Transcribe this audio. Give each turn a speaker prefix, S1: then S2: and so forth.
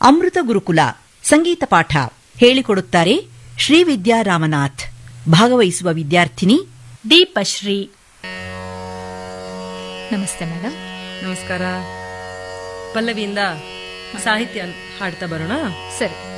S1: ಅಮೃತ ಗುರುಕುಲ ಸಂಗೀತ ಪಾಠ ಹೇಳಿಕೊಡುತ್ತಾರೆ ಶ್ರೀವಿದ್ಯಾ ರಾಮನಾಥ್. ಭಾಗವಹಿಸುವ ವಿದ್ಯಾರ್ಥಿನಿ
S2: ದೀಪಶ್ರೀ. ನಮಸ್ತೆ ಮೇಡಮ್.
S3: ನಮಸ್ಕಾರ. ಪಲ್ಲವಿಯಿಂದ ಸಾಹಿತ್ಯ ಹಾಡ್ತಾ ಬರೋಣ.
S2: ಸರಿ.